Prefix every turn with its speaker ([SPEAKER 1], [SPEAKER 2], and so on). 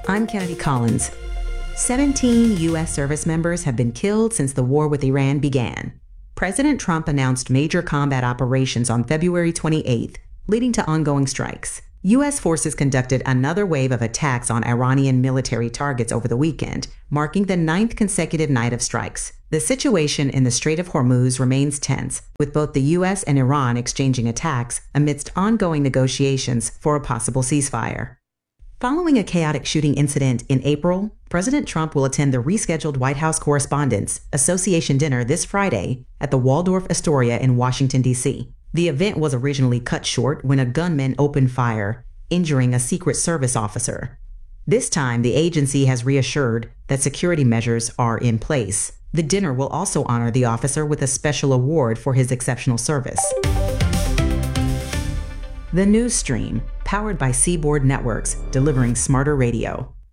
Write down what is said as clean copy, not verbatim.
[SPEAKER 1] I'm Kennedy Collins. 17 U.S. service members have been killed since the war with Iran began. President Trump announced major combat operations on February 28th, leading to ongoing strikes. U.S. forces conducted another wave of attacks on Iranian military targets over the weekend, marking the 9th consecutive night of strikes. The situation in the Strait of Hormuz remains tense, with both the U.S. and Iran exchanging attacks amidst ongoing negotiations for a possible ceasefire. Following a chaotic shooting incident in April, President Trump will attend the rescheduled White House Correspondents' Association dinner this Friday at the Waldorf Astoria in Washington, D.C. The event was originally cut short when a gunman opened fire, injuring a Secret Service officer. This time, the agency has reassured that security measures are in place. The dinner will also honor the officer with a special award for his exceptional service. The News Stream, powered by Seaboard Networks, delivering smarter radio.